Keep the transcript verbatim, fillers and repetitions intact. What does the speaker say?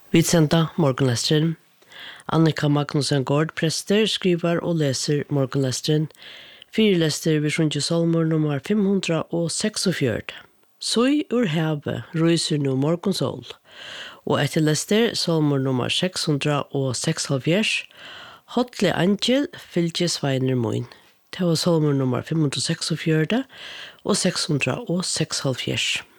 Vi sender morgenlesteren. Annika Magnussen Gård, prester, skriver og leser morgenlesteren. Fyrlester ved Sjunje Solmor nummer fem hundre seksogfjørt. Soi ur heve ryser nu morgensol. Og etter lester Solmor nummer seks hundre seksoghalvfjerds. Hotle angel fylgje sveiner moin. Det var Solmor nummer fem hundre seksogfjørt og seks hundre seksoghalvfjerds.